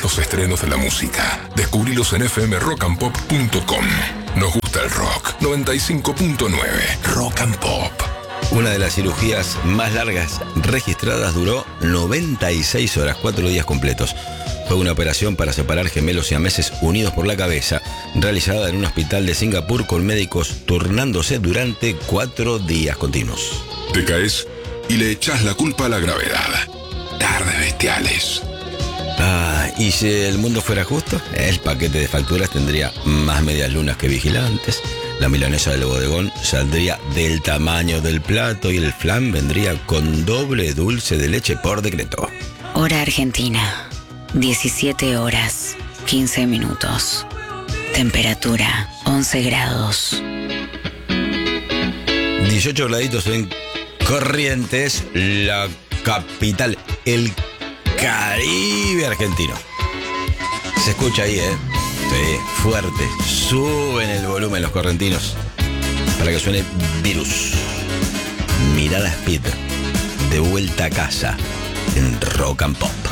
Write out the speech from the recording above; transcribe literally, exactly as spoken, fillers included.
los estrenos de la música. Descubrilos en f m rock and pop punto com. Nos gusta el rock. noventa y cinco punto nueve Rock and Pop. Una de las cirugías más largas registradas duró noventa y seis horas, cuatro días completos. Fue una operación para separar gemelos siameses unidos por la cabeza, realizada en un hospital de Singapur con médicos turnándose durante cuatro días continuos. Te caes y le echás la culpa a la gravedad. Tardes bestiales. Ah, ¿y si el mundo fuera justo? El paquete de facturas tendría más medias lunas que vigilantes. La milanesa del bodegón saldría del tamaño del plato y el flan vendría con doble dulce de leche por decreto. Hora Argentina, diecisiete horas, quince minutos. Temperatura, once grados. dieciocho graditos en Corrientes, la capital, el Caribe argentino. Se escucha ahí, ¿eh? Sí, fuerte. Suben el volumen los correntinos para que suene Virus. Mirada Speed, de vuelta a casa en Rock and Pop.